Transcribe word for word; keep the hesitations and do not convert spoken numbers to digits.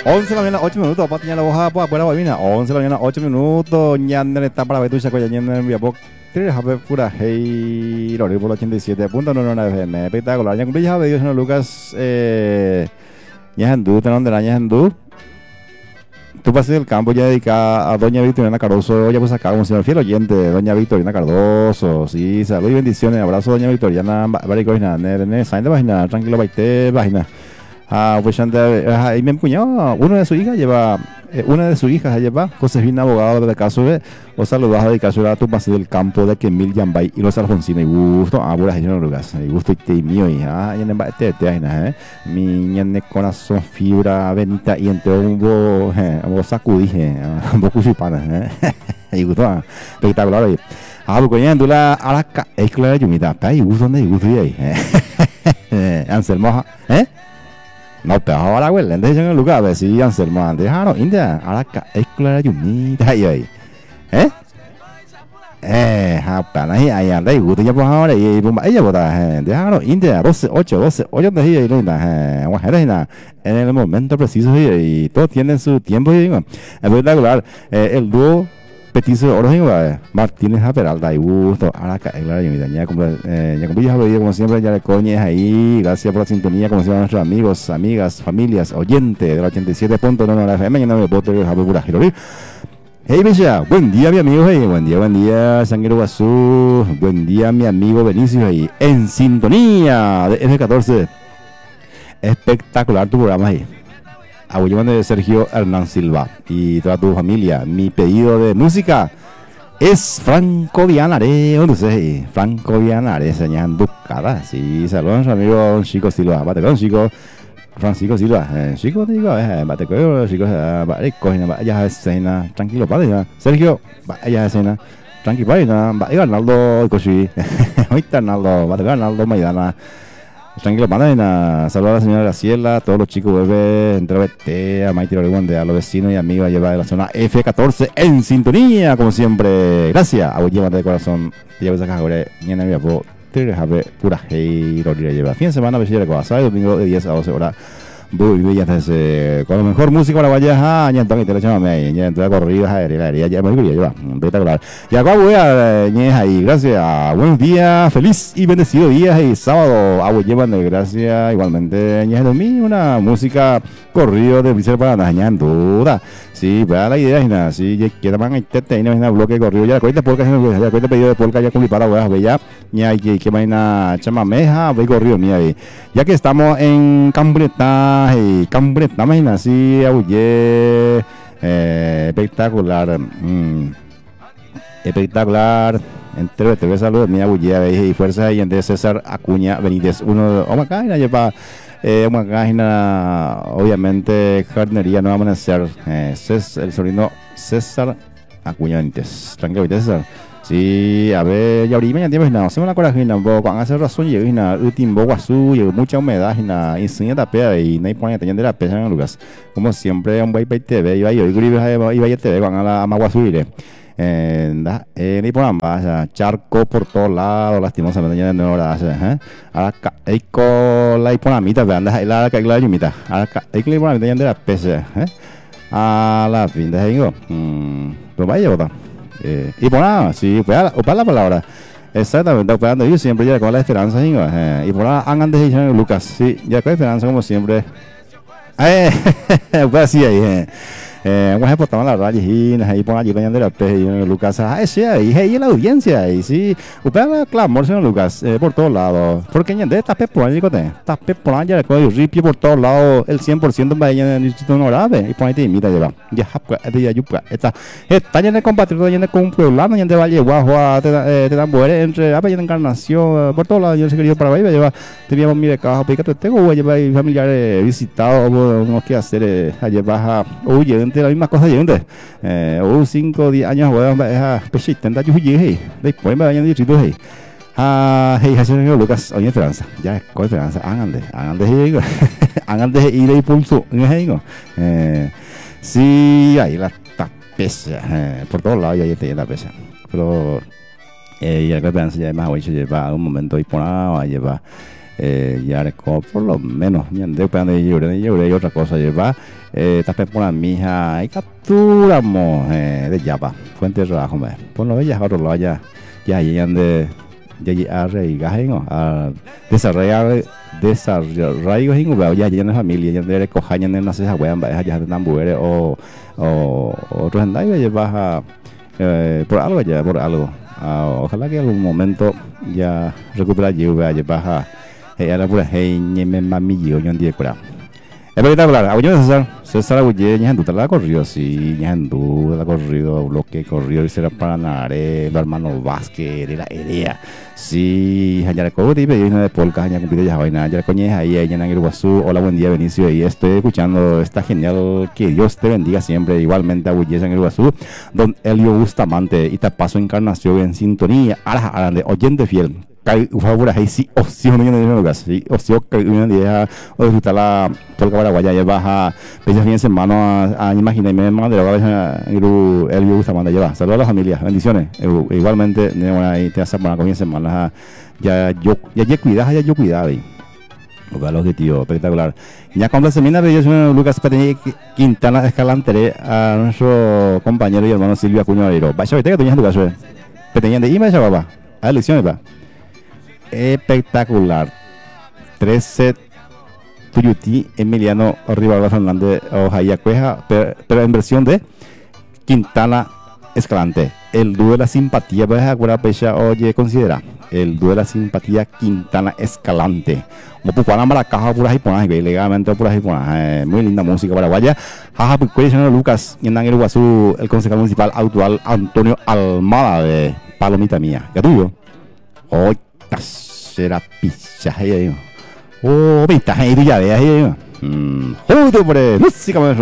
once de la mañana, ocho minutos. Patiña la hoja, pues, afuera, bobina. once de la mañana, ocho minutos. Ñander está para ver tu chaco, ñander mi apoc. Tienes a ver pura hey, Lori por ochenta y siete punto nueve F M. Espectacular. Ya cumplí ya Dios, señor Lucas. Eh, ya en Du, tenón de la en Du. Tu pase del campo ya dedicada a doña Victoriana Cardoso. Ya pues acá, como señor fiel oyente, doña Victoriana Cardoso. Sí, salud y bendiciones. Abrazo, doña Victoriana. Baricojina, nene, sain de página, tranquilo, baite, página. Ah, pues ya, y mi cuñado, uno de sus hijas lleva, eh, una de sus hijas lleva, Josefina, abogado de caso de, o saludas a dedicación a tu pase del campo de Kemil Yambay y los Alfonsina y gusto, ah, buenas señor Lucas, y gusto y te mío, hija, y en el te te eh, mi ñane corazón fibra benita y entre un bo, eh, un bo sacudí, un bo cuchipana, eh, y gusto, espectacular ahí. Ah, porque ya en la araca, es clara yumita, pero y gusto donde y gusto ahí, eh, Anselmo, eh. No, pero ahora, güey, le dicen en el lugar, a ver si Anselmo, antes, ah, no, India, ahora es clara yumita, ahí, ahí, ¿eh? Eh, japa, ahí, ahí, anda, y gusto, ya pues ahora, y bomba, ella bota, gente, ah, no, India, doce, ocho, doce, ocho, de ahí, y linda, eh, guajera, en el momento preciso, y todos tienen su tiempo, y digo, es verdad, el dúo petiso de oro, eh, Martínez a Peralta, y gusto, ahora cae la yumita, ya como, eh, ya como ya lo como siempre, ya le coñes ahí, gracias por la sintonía, como siempre, a nuestros amigos, amigas, familias, oyentes de la ochenta y siete punto nueve F M, y no me voto, yo jabo pura girorir. Hey, Bella, buen día, mi amigo, hey, buen día, buen día, Sanguero Guazú, buen día, mi amigo Benicio, ahí, en sintonía de F catorce, espectacular tu programa ahí. Abuelo de Sergio Hernán Silva y toda tu familia. Mi pedido de música es Franco Vianare, ¿dónde sé? Franco Vianare, señalando cara. Sí, saludos a mi amigo Chico Silva, bate con Chico, Francisco Silva, eh, Chico, digo, eh, bate con Chico, bate con ya es cena, tranquilo, padre, Sergio, ya es cena, tranquilo, padre, va Arnaldo, Cochi, ahorita Arnaldo, bate con Arnaldo Maidana. Tranquilo, pana, saludos a la señora Graciela, a todos los chicos bebés, entre B T, a Maite Oregón, a los vecinos y amigos lleva de la zona F catorce en sintonía, como siempre. Gracias, a llévate de corazón, ya ves acá, ahora, ni en el viapo, te dejaré pura hey, lo diré llevar. Fin de semana, bella de cosas, domingo de diez a doce horas. Muy bien, ya con la mejor música para vaya, ya entonces te lo echamos ahí, ya entonces corridas aéreas, ya me voy a llevar, espectacular. Y acá voy a ñez ahí, gracias, buenos días, feliz y bendecido día y sábado, agua llevan de gracias, igualmente, ñez de mí, una música corrido de Vicente para dañar duda. Sí, pues la idea es nada, si quiera man hay tete y no es nada bloque corrido ya cuenta polka, ya cuenta pedido de polka ya con para voy bella, ya hay que que vaina chamameja, voy corrido mía ahí. Ya que estamos en Cambreta y Cambreta, imagina así, auye eh, espectacular. Mm, espectacular. Entre te ves saludos, mi auye y fuerza ahí de César Acuña Benítez, uno oh my god, lleva Eh, una página, obviamente, jardinería no vamos a hacer. Eh, César, el sobrino César Acuña Benítez. Tranquilo, César. Sí, a ver, ya ahorita ya tiempo, no, hacemos una corajina, cuando hace razón, llega una última guazú, llega mucha humedad, y enseña la pea, y no hay pone de la pesa en el lugar. Como siempre, un buen T V, iba yo, y iba a T V, cuando a la Amaguazú, iré. Eh, eh, ni por ambas, charco por todos lados, lastimosamente ya no horas, eh. Ahora hay con la hiponamita, vean, la la que la yumita. Ahora hay que la hiponamita ya de la pese, eh. A la fin de ahí, mm, pues vaya otra. Eh, y por nada, sí, pues o para la palabra. Exactamente, esperando yo siempre ya con la esperanza, eh. Y por nada, hagan de ella Lucas, sí, ya con la esperanza como siempre. Eh, pues así ahí, eh. Eh, bueno, pues estamos en la radio y ahí por allí de la P y Lucas, ah, sí, ahí, ahí la audiencia, y sí, usted clamor, señor Lucas, eh, por todos lados, porque ya de esta por ahí, esta por ahí, ya con el ripio por todos lados, el cien por ciento va en el distrito honorable, y por ahí te imita, lleva, ya, ya, ya, está, está lleno de compatriotas, lleno de un pueblano, lleno de Valle Guajo, te dan buenas, entre, ah, lleno de Encarnación, por todos lados, yo sé que yo para ahí, lleva, teníamos mi de caja, porque tengo, lleva familiares visitados, no que hacer, lleva, oye, la misma cosa gente eh o cinco diez años weón a peche intenta yo llegué después me vayan distrito hey ah hey señor Lucas oye esperanza ya con esperanza hagan de hagan de hagan de ir y pulso eh sí ahí la tapesa eh, por todos lados ahí está la pesa pero eh ya que esperanza ya más hoy se lleva un momento y por ahí lleva eh, ya reco- por lo menos, ya después de lloré, lloré y otra cosa, lleva, eh, tapé por la mija, y capturamos, eh, de Yapa, fuente de trabajo, me, por lo ya, otro lado, ya, ya, ya, de, ya, ya, arraigar, a desarrollar, desarraigo, ya, ya, ya, en la familia, ya, de recoger, ya, en la ceja, weón, ya, ya, de tambuere, o, o, otros en la lleva, eh, por algo, ya, por algo. Uh, ojalá que algún momento ya recupera lluvia, ya baja, eh, ahora pura hey, ni me mami yo, yo en día cura. Es espectacular, a yo César, César Agulle, ya en duda la corrido, sí, ya en duda la corrido, lo que corrió y será para Nare, el hermano Vázquez, de la Herea, sí, ya le cojo, tipo, yo vine de Polka, ya cumplido ya vaina, ya le coñé ahí, ya en Aguirguazú, hola, buen día, Benicio, y estoy escuchando, está genial, que Dios te bendiga siempre, igualmente Agulle, en Aguirguazú, don Elio Bustamante, y te paso Encarnación en sintonía, araja, arande, oyente fiel. Kai ufabura hay sí o sí no tiene lugar sí o sí que una día o disfrutar la polka paraguaya ya baja pensar fin de semana a imaginarme más de la hora el el gusta manda lleva saludos a la familia bendiciones igualmente ahí te hace para comienza semana ya yo ya ya cuidado ya yo cuidado ahí el objetivo espectacular ya cuando se mina yo soy Lucas Quintana Escalante a nuestro compañero y hermano Silvia Cuñadero vaya ahorita que tenías tu caso peteñan de ima ya papá a elecciones pa espectacular. trece Tuyuti, Emiliano Rivaldo Fernández Ojaya Cueja, pero, pero en versión de Quintana Escalante. El dúo de la simpatía, pues ahora pecha, oye, considera. El dúo de la simpatía Quintana Escalante. Como pucuana maracaja pura hiponas, legalmente pura hiponas. Eh, muy linda música paraguaya. Jaja, pues señor Lucas, y en el Guazú, el concejal municipal actual Antonio Almada de Palomita Mía. ¿Qué tuyo? Oh, será pichaje ahí. Oh, pintaje ahí, ya veas ahí. Mmm, joder, música.